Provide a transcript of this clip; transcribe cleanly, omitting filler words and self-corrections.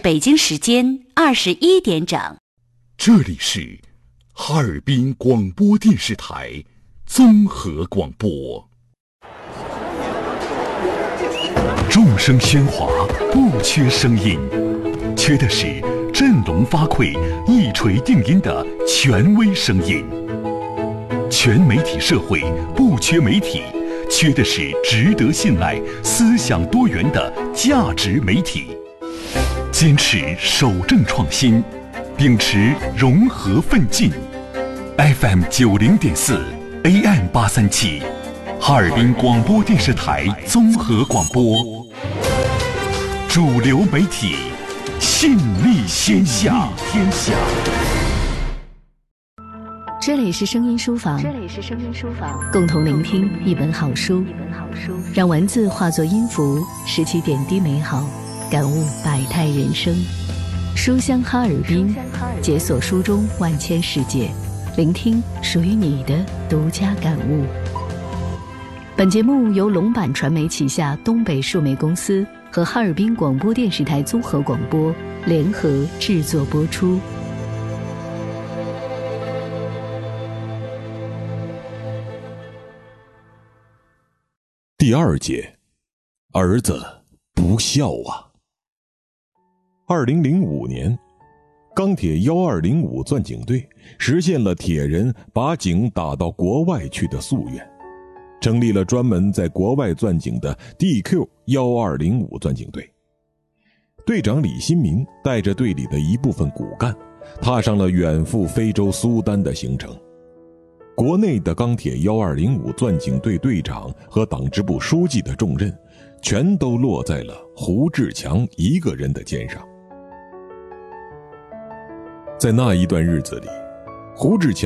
北京时间21点整。 这里是哈尔滨广播电视台综合广播。众声喧哗，不缺声音，缺的是振聋发聩、一锤定音的权威声音。全媒体社会不缺媒体，缺的是值得信赖、思想多元的价值媒体。坚持守正创新，秉持融合奋进。FM 90.4 AM 837，哈尔滨广播电视台综合广播，主流媒体，信力天下。 这里是声音书房，共同聆听一本好书，让文字化作音符，拾起点滴美好，感悟百态人生。书香哈尔滨，解锁书中万千世界，聆听属于你的独家感悟。本节目由龙版传媒旗下东北数媒公司和哈尔滨广播电视台综合广播联合制作播出。 第二节，儿子不孝啊。2005年，钢铁1205钻井队实现了铁人把井打到国外去的夙愿，成立了专门在国外钻井的 DQ1205钻井队。队长李新民带着队里的一部分骨干，踏上了远赴非洲苏丹的行程。国内的钢铁1205钻井队队长和党支部书记的重任，全都落在了胡志强一个人的肩上。在那一段日子里，胡志强